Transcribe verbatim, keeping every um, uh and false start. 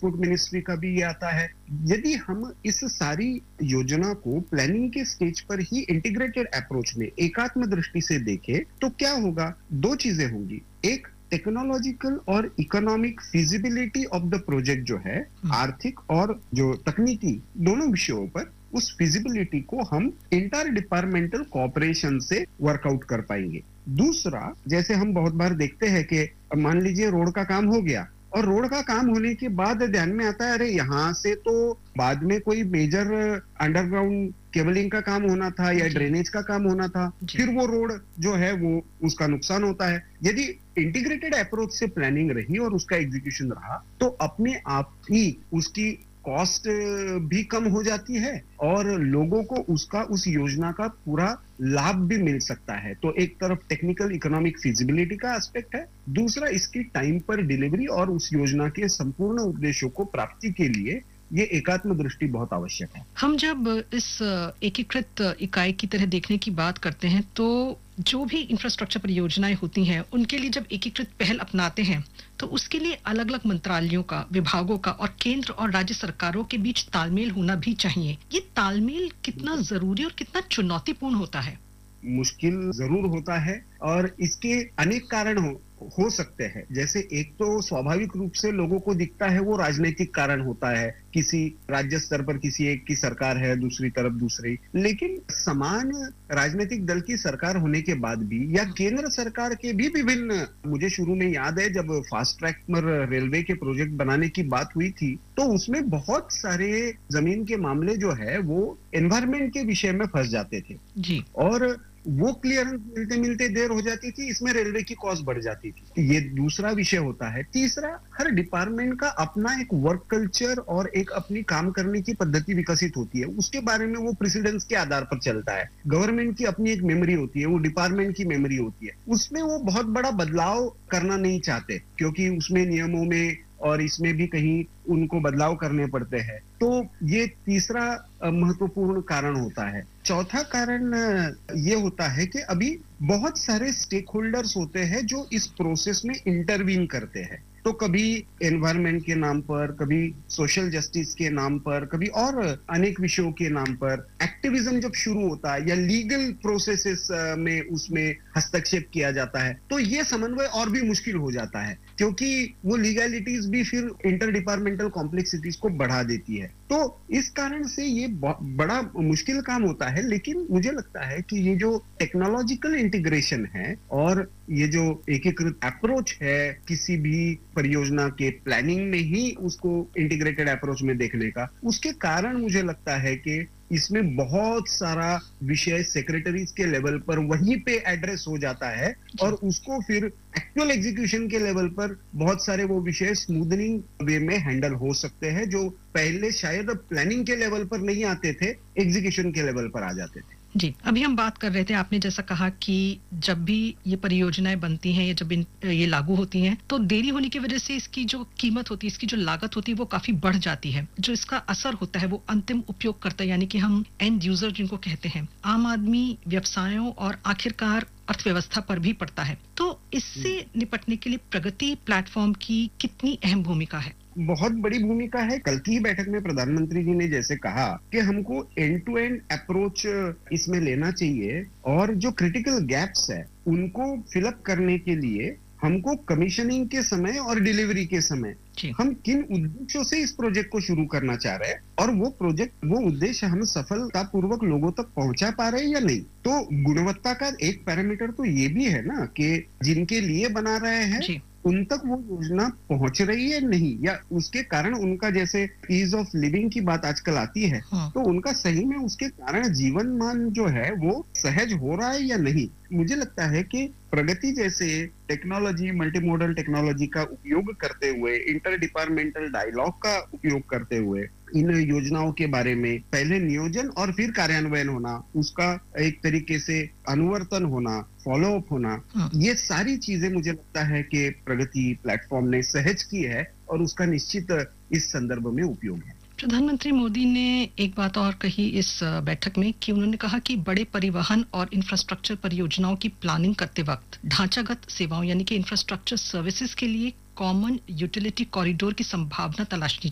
Transport ministry का भी ये आता है। यदि हम इस सारी योजना को प्लानिंग के स्टेज पर ही इंटीग्रेटेड अप्रोच में एकात्म दृष्टि से देखें तो क्या होगा, दो चीजें होंगी। एक, टेक्नोलॉजिकल और economic feasibility of the project जो है, आर्थिक और जो तकनीकी दोनों विषयों पर, उस फिजिबिलिटी को हम इंटर डिपार्टमेंटल कोऑपरेशन से वर्कआउट कर पाएंगे। दूसरा, जैसे हम बहुत बार देखते हैं कि मान लीजिए रोड का काम हो गया और रोड का काम होने के बाद ध्यान में आता है अरे यहाँ से तो बाद में कोई मेजर अंडरग्राउंड केबलिंग का काम होना था या ड्रेनेज का काम होना था, फिर वो रोड जो है वो उसका नुकसान होता है। यदि इंटीग्रेटेड अप्रोच से प्लानिंग रही और उसका एग्जीक्यूशन रहा तो अपने आप ही उसकी कॉस्ट भी कम हो जाती है और लोगों को उसका उस योजना का पूरा लाभ भी मिल सकता है। तो एक तरफ टेक्निकल इकोनॉमिक फिजिबिलिटी का एस्पेक्ट है, दूसरा इसकी टाइम पर डिलीवरी और उस योजना के संपूर्ण उद्देश्यों को प्राप्ति के लिए ये एकात्म दृष्टि बहुत आवश्यक है। हम जब इस एकीकृत इकाई की तरह देखने की बात करते हैं तो जो भी इंफ्रास्ट्रक्चर परियोजनाएं होती हैं उनके लिए जब एकीकृत पहल अपनाते हैं तो उसके लिए अलग अलग मंत्रालयों का, विभागों का और केंद्र और राज्य सरकारों के बीच तालमेल होना भी चाहिए। ये तालमेल कितना जरूरी और कितना चुनौतीपूर्ण होता है? मुश्किल जरूर होता है और इसके अनेक कारण हो हो सकते हैं। जैसे एक तो स्वाभाविक रूप से लोगों को दिखता है वो राजनीतिक कारण होता है, किसी राज्य स्तर पर किसी एक की सरकार है, दूसरी तरफ दूसरी। लेकिन समान राजनीतिक दल की सरकार होने के बाद भी या केंद्र सरकार के भी विभिन्न, मुझे शुरू में याद है जब फास्ट ट्रैक पर रेलवे के प्रोजेक्ट बनाने की बात हुई थी तो उसमें बहुत सारे जमीन के मामले जो है वो एनवायरमेंट के विषय में फंस जाते थे जी। और वो क्लियरेंस मिलते मिलते देर हो जाती थी, इसमें रेलवे की कॉस्ट बढ़ जाती थी। ये दूसरा विषय होता है। तीसरा, हर डिपार्टमेंट का अपना एक वर्क कल्चर और एक अपनी काम करने की पद्धति विकसित होती है, उसके बारे में वो प्रेसिडेंस के आधार पर चलता है। गवर्नमेंट की अपनी एक मेमोरी होती है, वो डिपार्टमेंट की मेमोरी होती है, उसमें वो बहुत बड़ा बदलाव करना नहीं चाहते क्योंकि उसमें नियमों में और इसमें भी कहीं उनको बदलाव करने पड़ते हैं। तो ये तीसरा महत्वपूर्ण कारण होता है। चौथा कारण ये होता है कि अभी बहुत सारे स्टेक होल्डर्स होते हैं जो इस प्रोसेस में इंटरवीन करते हैं। तो कभी एनवायरनमेंट के नाम पर, कभी सोशल जस्टिस के नाम पर, कभी और अनेक विषयों के नाम पर एक्टिविज्म जब शुरू होता है या लीगल प्रोसेसेस में उसमें हस्तक्षेप किया जाता है तो ये समन्वय और भी मुश्किल हो जाता है क्योंकि वो लीगैलिटीज भी फिर इंटर डिपार्टमेंटल कॉम्प्लेक्सिटीज को बढ़ा देती है। तो इस कारण से ये बड़ा मुश्किल काम होता है। लेकिन मुझे लगता है कि ये जो टेक्नोलॉजिकल इंटीग्रेशन है और ये जो एकीकृत अप्रोच है किसी भी परियोजना के प्लानिंग में ही उसको इंटीग्रेटेड अप्रोच में देखने का, उसके कारण मुझे लगता है कि इसमें बहुत सारा विषय सेक्रेटरीज के लेवल पर वहीं पे एड्रेस हो जाता है और उसको फिर एक्चुअल एग्जीक्यूशन के लेवल पर बहुत सारे वो विषय स्मूथनिंग वे में हैंडल हो सकते हैं जो पहले शायद प्लानिंग के लेवल पर नहीं आते थे, एग्जीक्यूशन के लेवल पर आ जाते थे। जी, अभी हम बात कर रहे थे, आपने जैसा कहा कि जब भी ये परियोजनाएं बनती हैं या जब इन ये लागू होती हैं तो देरी होने की वजह से इसकी जो कीमत होती है, इसकी जो लागत होती है वो काफी बढ़ जाती है। जो इसका असर होता है वो अंतिम उपयोगकर्ता यानी कि हम एंड यूजर जिनको कहते हैं, आम आदमी, व्यवसायों और आखिरकार अर्थव्यवस्था पर भी पड़ता है। तो इससे निपटने के लिए प्रगति प्लेटफॉर्म की कितनी अहम भूमिका है? बहुत बड़ी भूमिका है। कल की बैठक में प्रधानमंत्री जी ने जैसे कहा कि हमको एंड टू एंड अप्रोच इसमें लेना चाहिए और जो क्रिटिकल गैप्स है उनको फिलअप करने के लिए हमको कमीशनिंग के समय और डिलीवरी के समय हम किन उद्देश्यों से इस प्रोजेक्ट को शुरू करना चाह रहे हैं और वो प्रोजेक्ट, वो उद्देश्य हम सफलतापूर्वक लोगों तक पहुंचा पा रहे हैं या नहीं। तो गुणवत्ता का एक पैरामीटर तो ये भी है ना कि जिनके लिए बना रहे हैं उन तक वो योजना पहुंच रही है नहीं, या उसके कारण उनका, जैसे ईज ऑफ लिविंग की बात आजकल आती है, हाँ। तो उनका सही में उसके कारण जीवन मान जो है वो सहज हो रहा है या नहीं। मुझे लगता है कि प्रगति जैसे टेक्नोलॉजी, मल्टीमोडल टेक्नोलॉजी का उपयोग करते हुए, इंटर डिपार्टमेंटल डायलॉग का उपयोग करते हुए इन योजनाओं के बारे में पहले नियोजन और फिर कार्यान्वयन होना, उसका एक तरीके से अनुवर्तन होना, फॉलो अप होना, ये सारी चीजें मुझे लगता है कि प्रगति प्लेटफॉर्म ने सहज की है और उसका निश्चित इस संदर्भ में उपयोग है। प्रधानमंत्री मोदी ने एक बात और कही इस बैठक में कि उन्होंने कहा कि बड़े परिवहन और इंफ्रास्ट्रक्चर परियोजनाओं की प्लानिंग करते वक्त ढांचागत सेवाओं यानी कि इंफ्रास्ट्रक्चर सर्विसेज के लिए कॉमन यूटिलिटी कॉरिडोर की संभावना तलाशनी